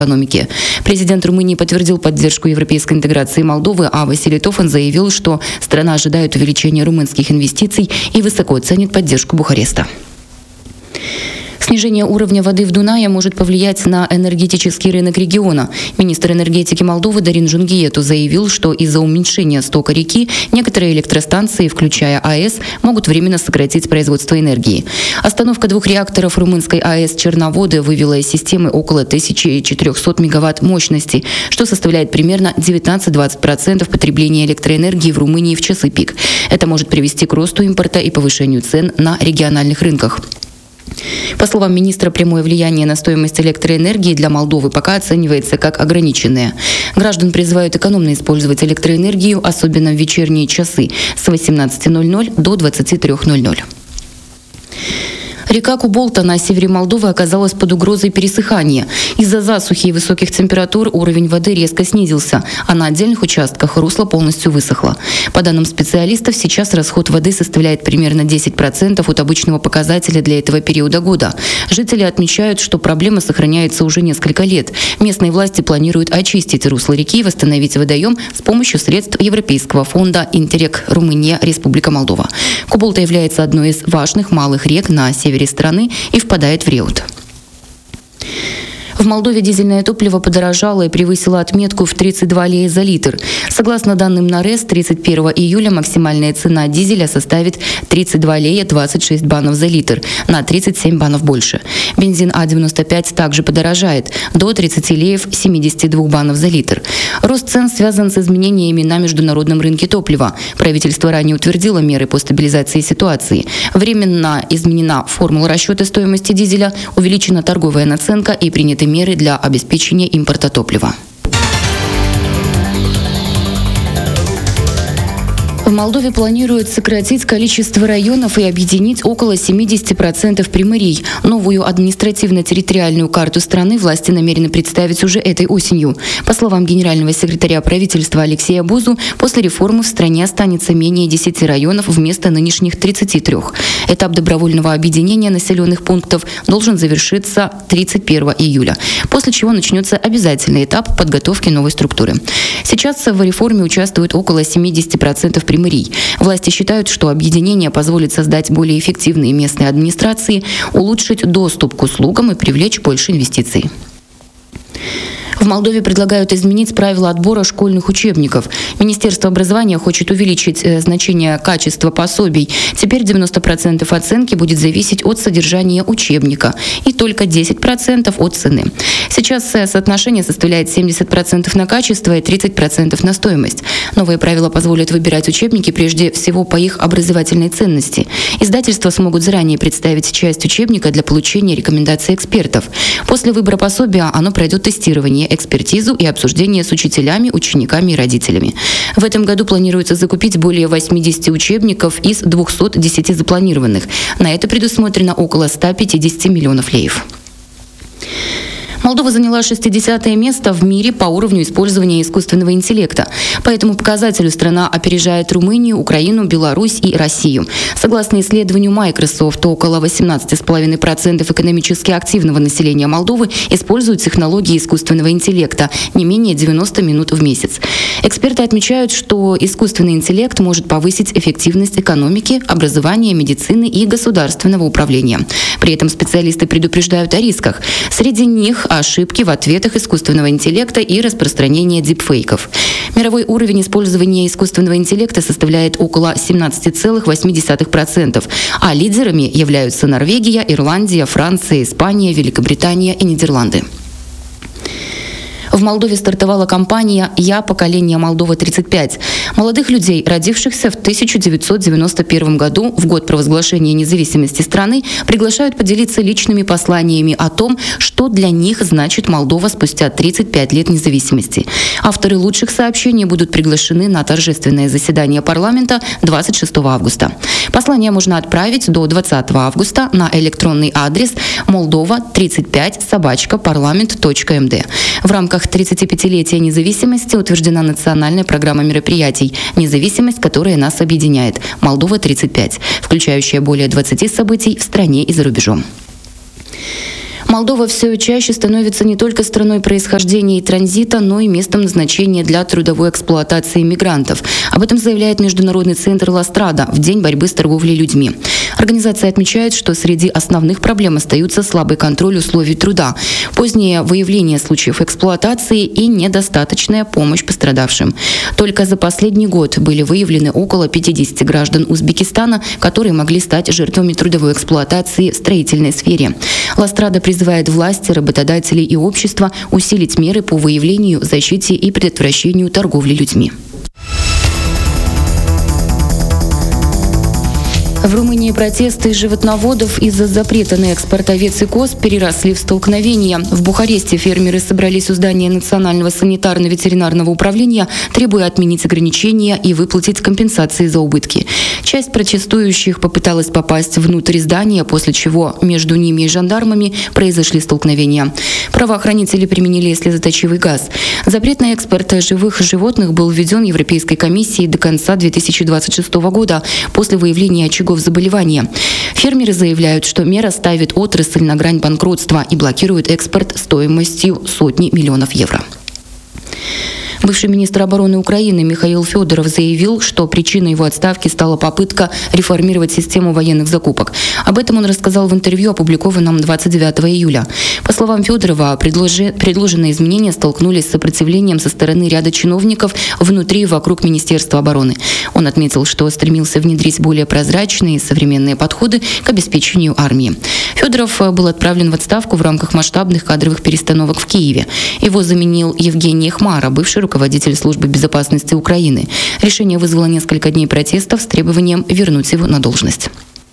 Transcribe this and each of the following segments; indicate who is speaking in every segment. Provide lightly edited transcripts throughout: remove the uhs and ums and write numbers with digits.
Speaker 1: экономики. Президент Румынии подтвердил поддержку европейской интеграции Молдовы, а Василий Тофан заявил, что страна ожидает увеличения румынских инвестиций и высоко ценит поддержку Бухареста. Снижение уровня воды в Дунае может повлиять на энергетический рынок региона. Министр энергетики Молдовы Дарин Жунгиету заявил, что из-за уменьшения стока реки некоторые электростанции, включая АЭС, могут временно сократить производство энергии. Остановка 2 реакторов румынской АЭС «Черноводы» вывела из системы около 1400 мегаватт мощности, что составляет примерно 19-20% потребления электроэнергии в Румынии в часы пик. Это может привести к росту импорта и повышению цен на региональных рынках. По словам министра, прямое влияние на стоимость электроэнергии для Молдовы пока оценивается как ограниченное. Граждан призывают экономно использовать электроэнергию, особенно в вечерние часы с 18:00 до 23:00. Река Куболта на севере Молдовы оказалась под угрозой пересыхания. Из-за засухи и высоких температур уровень воды резко снизился, а на отдельных участках русло полностью высохло. По данным специалистов, сейчас расход воды составляет примерно 10% от обычного показателя для этого периода года. Жители отмечают, что проблема сохраняется уже несколько лет. Местные власти планируют очистить русло реки и восстановить водоем с помощью средств Европейского фонда «Интеррек Румыния, Республика Молдова». Куболта является одной из важных малых рек на севере страны и впадает в Реут. В Молдове дизельное топливо подорожало и превысило отметку в 32 лея за литр. Согласно данным НАРЭС, 31 июля максимальная цена дизеля составит 32 лея 26 банов за литр, на 37 банов больше. Бензин А95 также подорожает до 30 леев 72 банов за литр. Рост цен связан с изменениями на международном рынке топлива. Правительство ранее утвердило меры по стабилизации ситуации. Временно изменена формула расчета стоимости дизеля, увеличена торговая наценка и приняты меры для обеспечения импорта топлива. В Молдове планируют сократить количество районов и объединить около 70% примарий. Новую административно-территориальную карту страны власти намерены представить уже этой осенью. По словам генерального секретаря правительства Алексея Бузу, после реформы в стране останется менее 10 районов вместо нынешних 33. Этап добровольного объединения населенных пунктов должен завершиться 31 июля, после чего начнется обязательный этап подготовки новой структуры. Сейчас в реформе участвуют около 70% примарий. Власти считают, что объединение позволит создать более эффективные местные администрации, улучшить доступ к услугам и привлечь больше инвестиций. В Молдове предлагают изменить правила отбора школьных учебников. Министерство образования хочет увеличить значение качества пособий. Теперь 90% оценки будет зависеть от содержания учебника и только 10% от цены. Сейчас соотношение составляет 70% на качество и 30% на стоимость. Новые правила позволят выбирать учебники прежде всего по их образовательной ценности. Издательства смогут заранее представить часть учебника для получения рекомендаций экспертов. После выбора пособия оно пройдет тестирование, экспертизу и обсуждение с учителями, учениками и родителями. В этом году планируется закупить более 80 учебников из 210 запланированных. На это предусмотрено около 150 миллионов леев. Молдова заняла 60-е место в мире по уровню использования искусственного интеллекта. По этому показателю страна опережает Румынию, Украину, Беларусь и Россию. Согласно исследованию Microsoft, около 18,5% экономически активного населения Молдовы используют технологии искусственного интеллекта не менее 90 минут в месяц. Эксперты отмечают, что искусственный интеллект может повысить эффективность экономики, образования, медицины и государственного управления. При этом специалисты предупреждают о рисках. Среди них ошибки в ответах искусственного интеллекта и распространение дипфейков. Мировой уровень использования искусственного интеллекта составляет около 17,8%, а лидерами являются Норвегия, Ирландия, Франция, Испания, Великобритания и Нидерланды. В Молдове стартовала кампания «Я – поколение Молдова-35». Молодых людей, родившихся в 1991 году, в год провозглашения независимости страны, приглашают поделиться личными посланиями о том, что для них значит Молдова спустя 35 лет независимости. Авторы лучших сообщений будут приглашены на торжественное заседание парламента 26 августа. Послание можно отправить до 20 августа на электронный адрес moldova35@parliament.md. В рамках 35-летия независимости утверждена национальная программа мероприятий «Независимость, которая нас объединяет. Молдова-35», включающая более 20 событий в стране и за рубежом. Молдова все чаще становится не только страной происхождения и транзита, но и местом назначения для трудовой эксплуатации мигрантов. Об этом заявляет Международный центр «Ластрада» в День борьбы с торговлей людьми. Организация отмечает, что среди основных проблем остаются слабый контроль условий труда, позднее выявление случаев эксплуатации и недостаточная помощь пострадавшим. Только за последний год были выявлены около 50 граждан Узбекистана, которые могли стать жертвами трудовой эксплуатации в строительной сфере. «Ластрада» призывает власти, работодателей и общество усилить меры по выявлению, защите и предотвращению торговли людьми. В Румынии протесты животноводов из-за запрета на экспорт овец и коз переросли в столкновения. В Бухаресте фермеры собрались у здания Национального санитарно-ветеринарного управления, требуя отменить ограничения и выплатить компенсации за убытки. Часть протестующих попыталась попасть внутрь здания, после чего между ними и жандармами произошли столкновения. Правоохранители применили слезоточивый газ. Запрет на экспорт живых животных был введен Европейской комиссией до конца 2026 года после выявления очагов заболевания. Фермеры заявляют, что мера ставит отрасль на грань банкротства и блокирует экспорт стоимостью сотни миллионов евро. Бывший министр обороны Украины Михаил Федоров заявил, что причиной его отставки стала попытка реформировать систему военных закупок. Об этом он рассказал в интервью, опубликованном 29 июля. По словам Федорова, предложенные изменения столкнулись с сопротивлением со стороны ряда чиновников внутри и вокруг Министерства обороны. Он отметил, что стремился внедрить более прозрачные и современные подходы к обеспечению армии. Федоров был отправлен в отставку в рамках масштабных кадровых перестановок в Киеве. Его заменил Евгений Хмара, бывший руководитель службы безопасности Украины. Решение вызвало несколько дней протестов с требованием вернуть его на должность.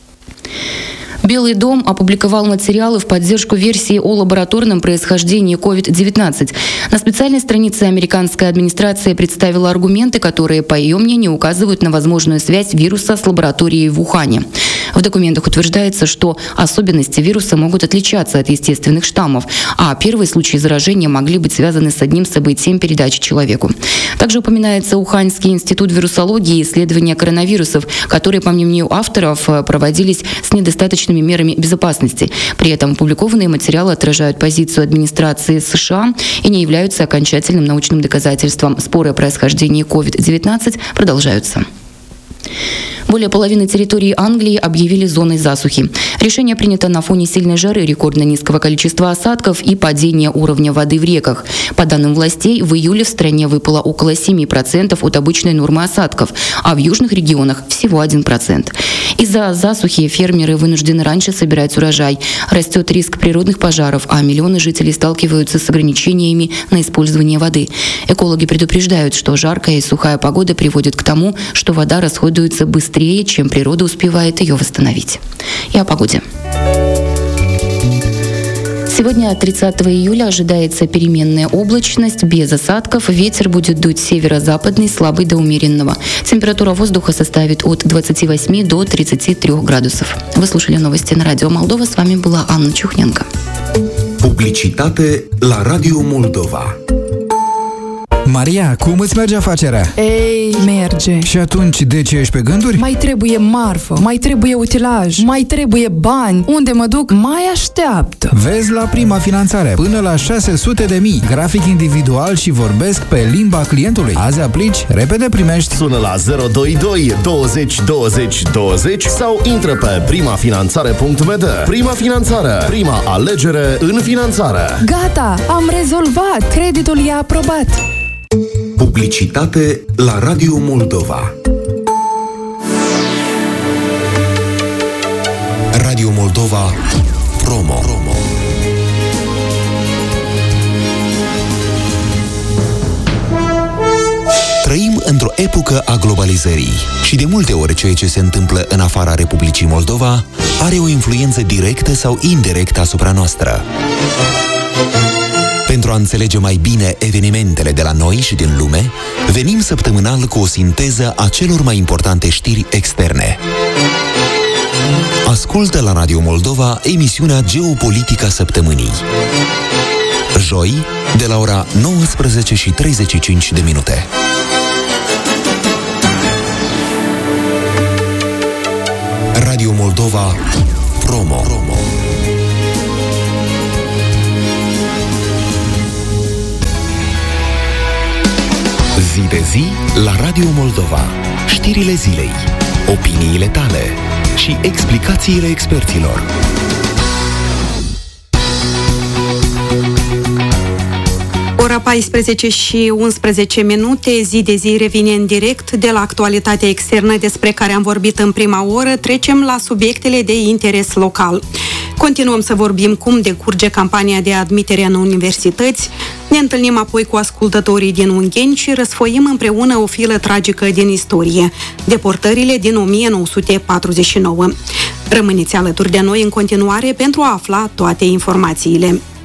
Speaker 1: Белый дом опубликовал материалы в поддержку версии о лабораторном происхождении COVID-19. На специальной странице американская администрация представила аргументы, которые, по ее мнению, указывают на возможную связь вируса с лабораторией в Ухане. В документах утверждается, что особенности вируса могут отличаться от естественных штаммов, а первые случаи заражения могли быть связаны с одним событием передачи человеку. Также упоминается Уханьский институт вирусологии и исследования коронавирусов, которые, по мнению авторов, проводились с недостаточными мерами безопасности. При этом опубликованные материалы отражают позицию администрации США и не являются окончательным научным доказательством. Споры о происхождении COVID-19 продолжаются. Более половины территории Англии объявили зоной засухи. Решение принято на фоне сильной жары, рекордно низкого количества осадков и падения уровня воды в реках. По данным властей, в июле в стране выпало около 7% от обычной нормы осадков, а в южных регионах всего 1%. Из-за засухи фермеры вынуждены раньше собирать урожай. Растет риск природных пожаров, а миллионы жителей сталкиваются с ограничениями на использование воды. Экологи предупреждают, что жаркая и сухая погода приводит к тому, что вода расходуется быстрее, чем природа успевает ее восстановить. И о погоде. Сегодня, 30 июля, ожидается переменная облачность, без осадков. Ветер будет дуть северо-западный, слабый до умеренного. Температура воздуха составит от 28 до 33 градусов. Вы слушали новости на Радио Молдова. С вами была Анна Чухненко.
Speaker 2: Publicitate la Radio Moldova.
Speaker 3: Maria, cum îți merge afacerea?
Speaker 4: Ei, merge.
Speaker 3: Și atunci, de ce ești pe gânduri?
Speaker 4: Mai trebuie marfă, mai trebuie utilaj, mai trebuie bani. Unde mă duc, mai așteaptă.
Speaker 3: Vezi la Prima Finanțare. Până la 600.000. Grafic individual și vorbesc pe limba clientului. Azi aplici, repede primești.
Speaker 5: Sună la 022 20 20 20 sau intră pe primafinanțare.md. Prima Finanțare. Prima alegere în finanțare.
Speaker 4: Gata, am rezolvat. Creditul e aprobat.
Speaker 2: Publicitate la Radio Moldova. Radio Moldova Promo. Trăim într-o epocă a globalizării și de multe ori ceea ce se întâmplă în afara Republicii Moldova are o influență directă sau indirectă asupra noastră. Pentru a înțelege mai bine evenimentele de la noi și din lume, venim săptămânal cu o sinteză a celor mai importante știri externe. Ascultă la Radio Moldova emisiunea Geopolitica Săptămânii. Joi, de la ora 19:35. Radio Moldova Promo. zi la Radio Moldova. Știrile zilei, opiniile tale și explicațiile experților.
Speaker 6: Ora 14 și 11 minute, zi de zi revine în direct. De la actualitatea externă despre care am vorbit în prima oră, trecem la subiectele de interes local. Continuăm să vorbim cum decurge campania de admitere în universități, ne întâlnim apoi cu ascultătorii din Ungheni și răsfoim împreună o filă tragică din istorie, deportările din 1949. Rămâneți alături de noi în continuare pentru a afla toate informațiile.